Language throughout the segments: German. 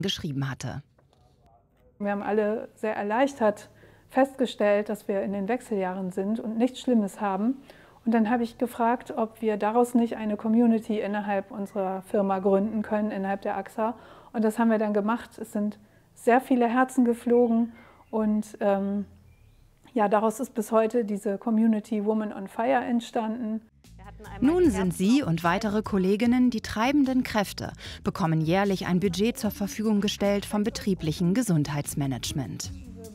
geschrieben hatte. Wir haben alle sehr erleichtert festgestellt, dass wir in den Wechseljahren sind und nichts Schlimmes haben. Und dann habe ich gefragt, ob wir daraus nicht eine Community innerhalb unserer Firma gründen können, innerhalb der AXA. Und das haben wir dann gemacht. Es sind sehr viele Herzen geflogen und ja, daraus ist bis heute diese Community Women on Fire entstanden. Nun sind sie und weitere Kolleginnen die treibenden Kräfte, bekommen jährlich ein Budget zur Verfügung gestellt vom betrieblichen Gesundheitsmanagement.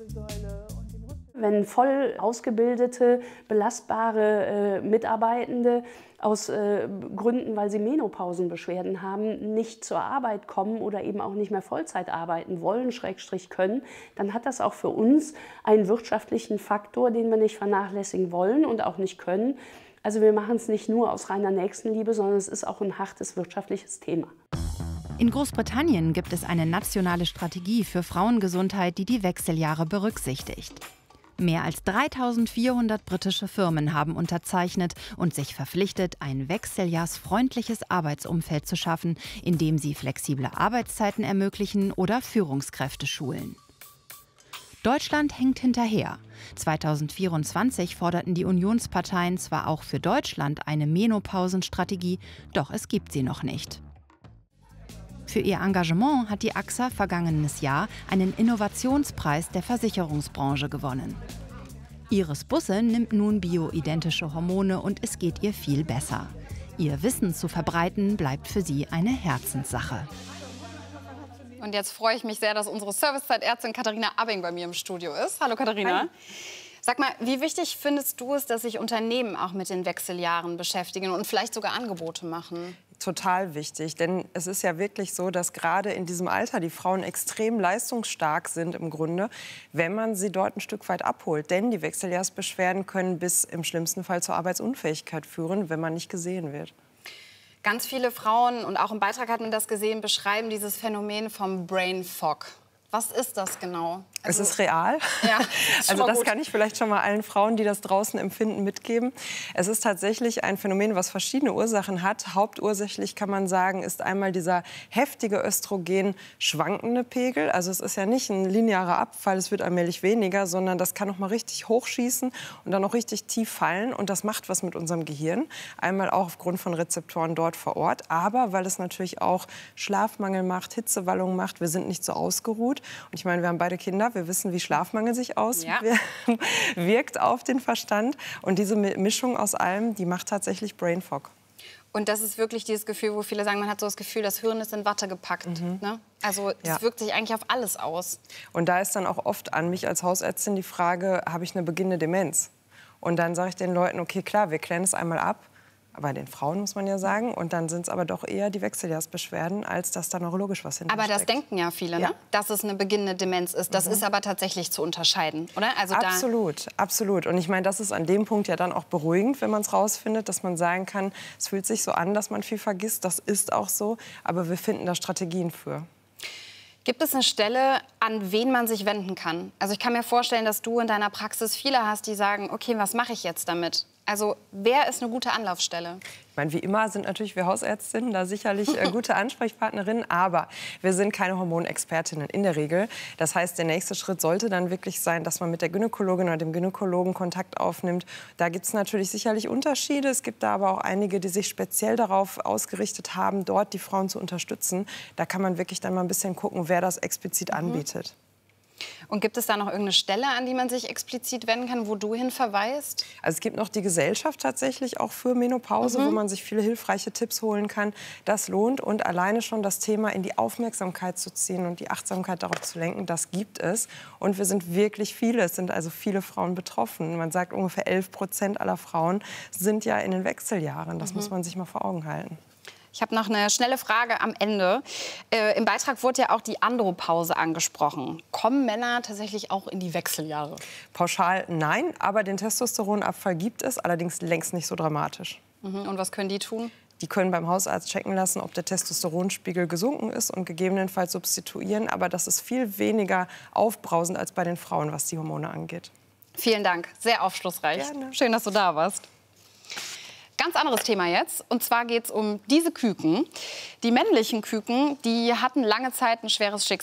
Wenn voll ausgebildete, belastbare Mitarbeitende aus Gründen, weil sie Menopausenbeschwerden haben, nicht zur Arbeit kommen oder eben auch nicht mehr Vollzeit arbeiten wollen, / können, dann hat das auch für uns einen wirtschaftlichen Faktor, den wir nicht vernachlässigen wollen und auch nicht können. Also wir machen es nicht nur aus reiner Nächstenliebe, sondern es ist auch ein hartes wirtschaftliches Thema. In Großbritannien gibt es eine nationale Strategie für Frauengesundheit, die die Wechseljahre berücksichtigt. Mehr als 3.400 britische Firmen haben unterzeichnet und sich verpflichtet, ein wechseljahrsfreundliches Arbeitsumfeld zu schaffen, in dem sie flexible Arbeitszeiten ermöglichen oder Führungskräfte schulen. Deutschland hängt hinterher. 2024 forderten die Unionsparteien zwar auch für Deutschland eine Menopausenstrategie, doch es gibt sie noch nicht. Für ihr Engagement hat die AXA vergangenes Jahr einen Innovationspreis der Versicherungsbranche gewonnen. Iris Busse nimmt nun bioidentische Hormone und es geht ihr viel besser. Ihr Wissen zu verbreiten bleibt für sie eine Herzenssache. Und jetzt freue ich mich sehr, dass unsere Servicezeitärztin Katharina Abbing bei mir im Studio ist. Hallo Katharina. Hi. Sag mal, wie wichtig findest du es, dass sich Unternehmen auch mit den Wechseljahren beschäftigen und vielleicht sogar Angebote machen? Total wichtig, denn es ist ja wirklich so, dass gerade in diesem Alter die Frauen extrem leistungsstark sind im Grunde, wenn man sie dort ein Stück weit abholt. Denn die Wechseljahrsbeschwerden können bis im schlimmsten Fall zur Arbeitsunfähigkeit führen, wenn man nicht gesehen wird. Ganz viele Frauen, und auch im Beitrag hat man das gesehen, beschreiben dieses Phänomen vom Brain Fog. Was ist das genau? Es ist real. Ja, also das kann ich vielleicht schon mal allen Frauen, die das draußen empfinden, mitgeben. Es ist tatsächlich ein Phänomen, was verschiedene Ursachen hat. Hauptursächlich kann man sagen, ist einmal dieser heftige Östrogen schwankende Pegel. Also es ist ja nicht ein linearer Abfall, es wird allmählich weniger, sondern das kann noch mal richtig hochschießen und dann noch richtig tief fallen. Und das macht was mit unserem Gehirn. Einmal auch aufgrund von Rezeptoren dort vor Ort, aber weil es natürlich auch Schlafmangel macht, Hitzewallungen macht. Wir sind nicht so ausgeruht. Und ich meine, wir haben beide Kinder, wir wissen, wie Schlafmangel sich auswirkt auf den Verstand. Und diese Mischung aus allem, die macht tatsächlich Brain Fog. Und das ist wirklich dieses Gefühl, wo viele sagen, man hat so das Gefühl, das Hirn ist in Watte gepackt. Ne? Also es wirkt sich eigentlich auf alles aus. Und da ist dann auch oft an mich als Hausärztin die Frage, habe ich eine beginnende Demenz? Und dann sage ich den Leuten, okay, klar, wir klären es einmal ab. Bei den Frauen muss man ja sagen. Und dann sind es aber doch eher die Wechseljahrsbeschwerden, als dass da neurologisch was hintersteckt. Aber das denken ja viele, ne? Dass es eine beginnende Demenz ist. Das ist aber tatsächlich zu unterscheiden, oder? Also absolut, absolut. Und ich meine, das ist an dem Punkt ja dann auch beruhigend, wenn man es rausfindet, dass man sagen kann, es fühlt sich so an, dass man viel vergisst. Das ist auch so. Aber wir finden da Strategien für. Gibt es eine Stelle, an wen man sich wenden kann? Also ich kann mir vorstellen, dass du in deiner Praxis viele hast, die sagen, okay, was mache ich jetzt damit? Also wer ist eine gute Anlaufstelle? Ich meine, wie immer sind natürlich wir Hausärztinnen da sicherlich gute Ansprechpartnerinnen, aber wir sind keine Hormonexpertinnen in der Regel. Das heißt, der nächste Schritt sollte dann wirklich sein, dass man mit der Gynäkologin oder dem Gynäkologen Kontakt aufnimmt. Da gibt es natürlich sicherlich Unterschiede. Es gibt da aber auch einige, die sich speziell darauf ausgerichtet haben, dort die Frauen zu unterstützen. Da kann man wirklich dann mal ein bisschen gucken, wer das explizit anbietet. Und gibt es da noch irgendeine Stelle, an die man sich explizit wenden kann, wo du hin verweist? Also es gibt noch die Gesellschaft tatsächlich auch für Menopause, wo man sich viele hilfreiche Tipps holen kann. Das lohnt. Und alleine schon das Thema in die Aufmerksamkeit zu ziehen und die Achtsamkeit darauf zu lenken, das gibt es. Und wir sind wirklich viele, es sind also viele Frauen betroffen. Man sagt, ungefähr 11% aller Frauen sind ja in den Wechseljahren. Das muss man sich mal vor Augen halten. Ich habe noch eine schnelle Frage am Ende. Im Beitrag wurde ja auch die Andropause angesprochen. Kommen Männer tatsächlich auch in die Wechseljahre? Pauschal nein, aber den Testosteronabfall gibt es, allerdings längst nicht so dramatisch. Und was können die tun? Die können beim Hausarzt checken lassen, ob der Testosteronspiegel gesunken ist und gegebenenfalls substituieren. Aber das ist viel weniger aufbrausend als bei den Frauen, was die Hormone angeht. Vielen Dank, sehr aufschlussreich. Gerne. Schön, dass du da warst. Ganz anderes Thema jetzt. Und zwar geht es um diese Küken. Die männlichen Küken, die hatten lange Zeit ein schweres Schicksal.